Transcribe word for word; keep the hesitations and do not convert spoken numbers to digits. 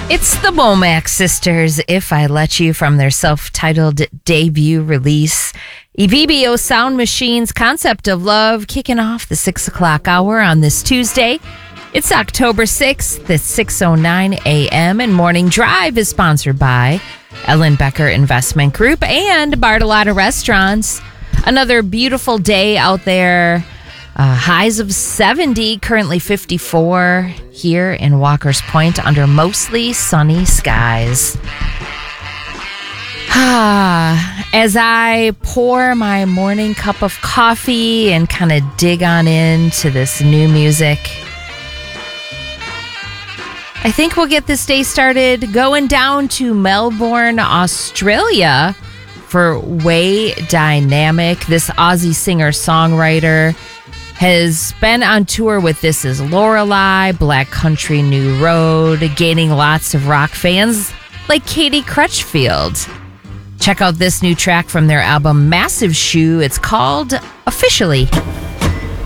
It's the Womack Sisters, If I Let You, from their self-titled debut release. E V B O Sound Machine's Concept of Love, kicking off the six o'clock hour on this Tuesday. It's October sixth at six oh nine a.m. and Morning Drive is sponsored by Ellen Becker Investment Group and Bartolotta Restaurants. Another beautiful day out there. Uh, highs of seventy, currently fifty-four here in Walker's Point under mostly sunny skies. As I pour my morning cup of coffee and kind of dig on into this new music, I think we'll get this day started going down to Melbourne, Australia for Way Dynamic. This Aussie singer-songwriter has been on tour with This Is Lorelei, Black Country New Road, gaining lots of rock fans like Katie Crutchfield. Check out this new track from their album Massive Shoe. It's called Officially.